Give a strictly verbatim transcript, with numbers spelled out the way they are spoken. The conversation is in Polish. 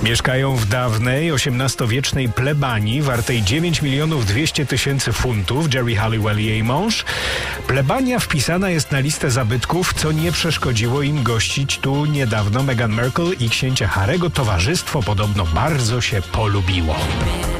Mieszkają w dawnej, osiemnastowiecznej plebanii wartej dziewięć milionów dwieście tysięcy funtów. Jerry Halliwell i jej mąż. Plebania wpisana jest na listę zabytków, co nie przeszkodziło im gościć tu niedawno Meghan Markle i księcia Harry'ego. Towarzystwo podobno bardzo się polubiło.